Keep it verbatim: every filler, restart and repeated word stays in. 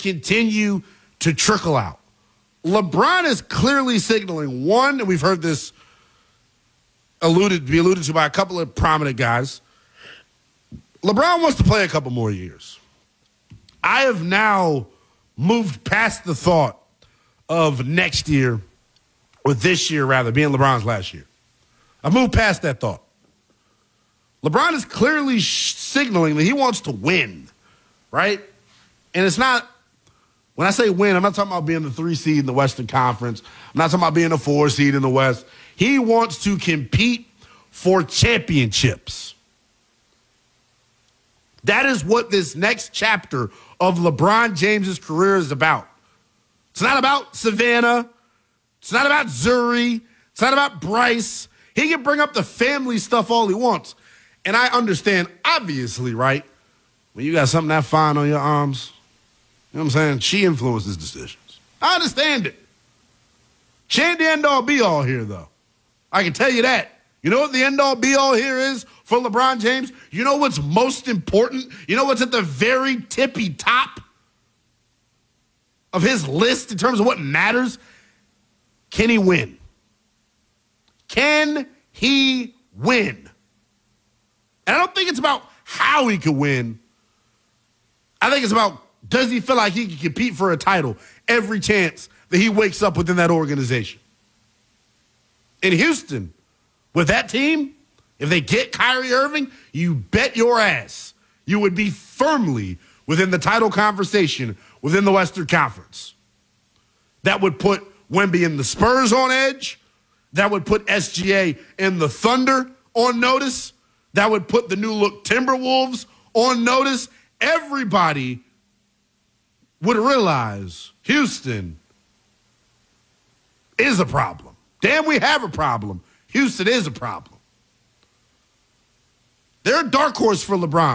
continue to trickle out. LeBron is clearly signaling, one, and we've heard this alluded be alluded to by a couple of prominent guys. LeBron wants to play a couple more years. I have now moved past the thought of next year, or this year rather, being LeBron's last year. I've moved past that thought. LeBron is clearly sh- signaling that he wants to win, right? And it's not, when I say win, I'm not talking about being the three seed in the Western Conference. I'm not talking about being the four seed in the West. He wants to compete for championships. That is what this next chapter of LeBron James's career is about. It's not about Savannah. It's not about Zuri. It's not about Bryce. He can bring up the family stuff all he wants. And I understand, obviously, right, when you got something that fine on your arms, you know what I'm saying? She influences decisions. I understand it. She ain't the end-all be-all here, though. I can tell you that. You know what the end-all be-all here is for LeBron James? You know what's most important? You know what's at the very tippy top of his list in terms of what matters? Can he win? Can he win? And I don't think it's about how he can win. I think it's about, does he feel like he can compete for a title every chance that he wakes up within that organization? In Houston, with that team, if they get Kyrie Irving, you bet your ass you would be firmly within the title conversation within the Western Conference. That would put Wemby and the Spurs on edge. That would put S G A and the Thunder on notice. That would put the new look Timberwolves on notice. Everybody would realize Houston is a problem. Damn, we have a problem. Houston is a problem. They're a dark horse for LeBron.